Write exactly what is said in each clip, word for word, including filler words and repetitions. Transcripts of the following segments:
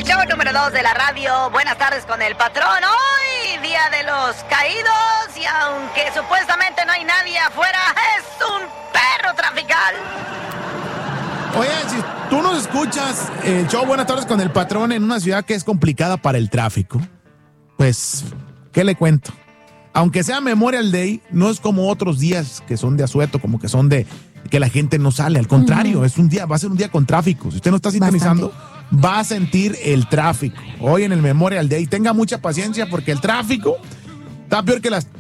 el show número dos de la radio. Buenas tardes con el patrón. Hoy, día de los caídos. Y aunque supuestamente no hay nadie afuera, es un perro trafical. Oye, si tú nos escuchas el show Buenas tardes con el patrón en una ciudad que es complicada para el tráfico, pues, ¿qué le cuento? Aunque sea Memorial Day, no es como otros días que son de asueto, como que son de que la gente no sale. Al contrario, uh-huh. es un día, va a ser un día con tráfico. Si usted no está sintonizando, bastante. Va a sentir el tráfico. Hoy en el Memorial Day, tenga mucha paciencia porque el tráfico está peor que las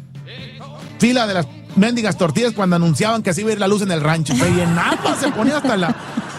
filas de las mendigas tortillas cuando anunciaban que así iba a ir la luz en el rancho. Y en nada se ponía hasta la...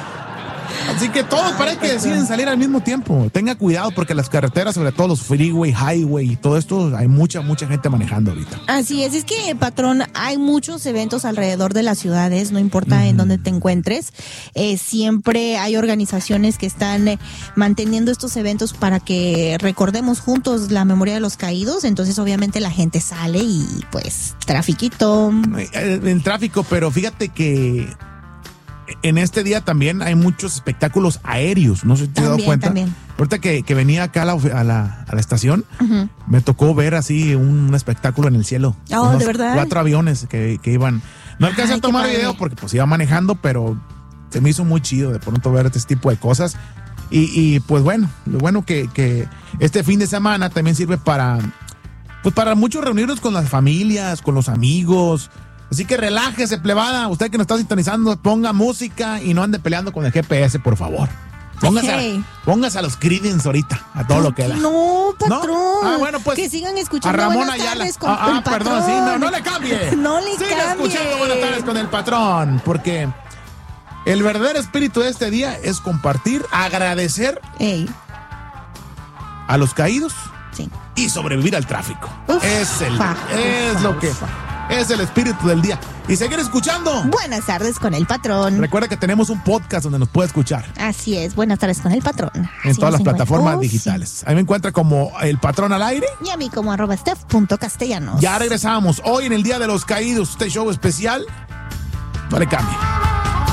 Así que todos parece que deciden salir al mismo tiempo. Tenga cuidado porque las carreteras, sobre todo los freeway, highway y todo esto, hay mucha, mucha gente manejando ahorita. Así es, es que, patrón, hay muchos eventos alrededor de las ciudades, no importa uh-huh. en dónde te encuentres. Eh, siempre hay organizaciones que están eh, manteniendo estos eventos para que recordemos juntos la memoria de los caídos. Entonces, obviamente, la gente sale y, pues, trafiquito. El, el tráfico, pero fíjate que en este día también hay muchos espectáculos aéreos, no sé si te has dado cuenta. También. Ahorita que, que venía acá a la, a la, a la estación, uh-huh. me tocó ver así un, un espectáculo en el cielo. Oh, ¿de verdad? Cuatro aviones que, que iban. No alcancé Ay, a tomar video porque pues iba manejando, pero se me hizo muy chido de pronto ver este tipo de cosas. Y, y pues bueno, lo bueno que, que este fin de semana también sirve para, pues para muchos reunirnos con las familias, con los amigos. Así que relájese, plebada. Usted que nos está sintonizando, ponga música y no ande peleando con el G P S, por favor. Póngase, hey. a, póngase a los Creedence ahorita, a todo lo que da. No, patrón. ¿No? Ah, bueno, pues. Que sigan escuchando a Ramón Buenas Ayala. Tardes con ah, el ah, patrón. Perdón, sí, no, no le cambie. No le Siga cambie. escuchando Buenas Tardes con el patrón, porque el verdadero espíritu de este día es compartir, agradecer hey. a los caídos sí. y sobrevivir al tráfico. Uf, es el, fa, es fa, lo que... fa. Es el espíritu del día. Y seguir escuchando. Buenas tardes con el patrón. Recuerda que tenemos un podcast donde nos puede escuchar. Así es, buenas tardes con el patrón. En Así todas las plataformas oh, digitales. Sí. A mí me encuentra como el patrón al aire. Y a mí como arroba steph punto castellanos. Ya regresamos. Hoy en el Día de los Caídos, este show especial. No le cambie.